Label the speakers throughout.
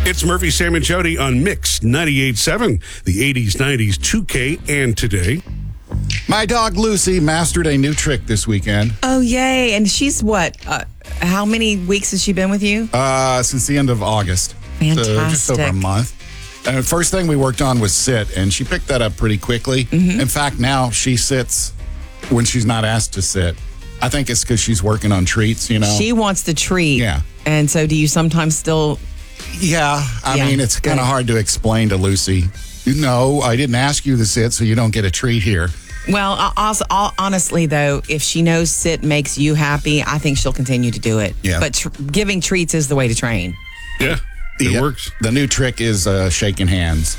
Speaker 1: It's Murphy, Sam, and Jody on Mix 98.7, the 80s, 90s, 2K, and today.
Speaker 2: My dog Lucy mastered a new trick this weekend.
Speaker 3: Oh, yay. And she's what? How many weeks has she been with you?
Speaker 2: Since the end of August.
Speaker 3: Fantastic.
Speaker 2: Just over a month. And the first thing we worked on was sit, and she picked that up pretty quickly. Mm-hmm. In fact, now she sits when she's not asked to sit. I think it's because she's working on treats, you know.
Speaker 3: She wants the treat.
Speaker 2: Yeah.
Speaker 3: And so do you sometimes still...
Speaker 2: Yeah. I mean, it's kind of hard to explain to Lucy. No, I didn't ask you to sit, so you don't get a treat here.
Speaker 3: Well, also, honestly, though, if she knows sit makes you happy, I think she'll continue to do it.
Speaker 2: Yeah.
Speaker 3: But giving treats is the way to train.
Speaker 1: Yeah, it works.
Speaker 2: The new trick is shaking hands.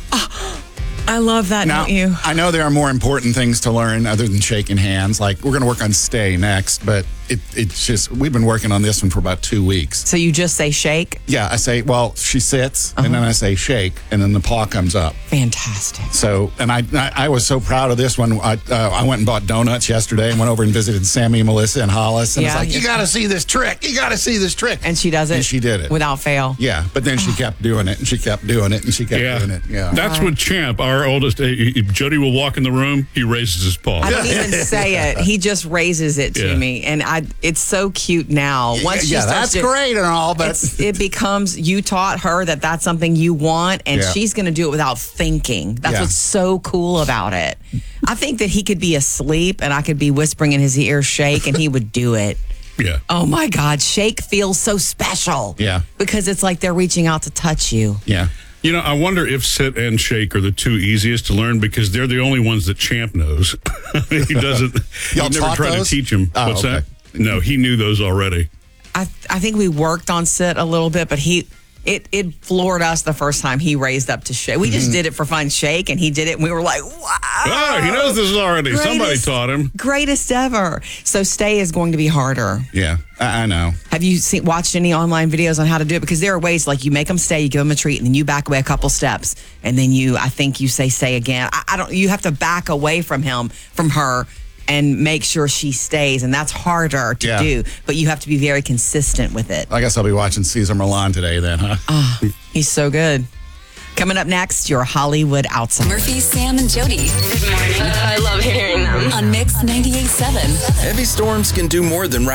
Speaker 3: I love that,
Speaker 2: Now,
Speaker 3: don't you?
Speaker 2: I know there are more important things to learn other than shaking hands. Like, we're going to work on stay next, but it's just, we've been working on this one for about 2 weeks.
Speaker 3: So you just say shake?
Speaker 2: Yeah, I say, well, she sits, and then I say shake, and then the paw comes up.
Speaker 3: Fantastic.
Speaker 2: So, and I was so proud of this one. I went and bought donuts yesterday and went over and visited Sammy, Melissa, and Hollis. And it's like, you got to see this trick. You got to see this trick.
Speaker 3: And she does it?
Speaker 2: And she did it.
Speaker 3: Without fail?
Speaker 2: Yeah, but then she kept doing it, and she kept doing it, and she kept doing it. Yeah.
Speaker 1: That's what Champ, our oldest, if Jody will walk in the room, he raises his paw.
Speaker 3: I don't even say it. He just raises it to me. And it's so cute now. Once she starts
Speaker 2: that's great and all, but
Speaker 3: it becomes, you taught her that that's something you want, and she's going to do it without thinking. That's what's so cool about it. I think that he could be asleep and I could be whispering in his ear, shake, and he would do it.
Speaker 1: Yeah.
Speaker 3: Oh my God, shake feels so special.
Speaker 2: Yeah.
Speaker 3: Because it's like they're reaching out to touch you.
Speaker 2: Yeah.
Speaker 1: You know, I wonder if sit and shake are the two easiest to learn because they're the only ones that Champ knows. He doesn't.
Speaker 2: Y'all
Speaker 1: never tried to teach him.
Speaker 2: Oh,
Speaker 1: What's
Speaker 2: okay.
Speaker 1: that? No, he knew those already.
Speaker 3: I think we worked on sit a little bit, but it floored us the first time he raised up to shake. We just did it for fun, shake, and he did it, and we were like, wow.
Speaker 1: Oh, he knows this already. Somebody taught him.
Speaker 3: Greatest ever. So stay is going to be harder.
Speaker 2: Yeah, I know.
Speaker 3: Have you watched any online videos on how to do it? Because there are ways, like you make them stay, you give them a treat, and then you back away a couple steps, and then I think you say stay again. You have to back away from her, and make sure she stays, and that's harder to do. But you have to be very consistent with it.
Speaker 2: I guess I'll be watching Cesar Millan today then, huh?
Speaker 3: Oh, he's so good. Coming up next, your Hollywood Outsider.
Speaker 4: Murphy, Sam, and Jody.
Speaker 5: Good morning. I love hearing them.
Speaker 4: On Mix 98.7.
Speaker 6: Heavy storms can do more than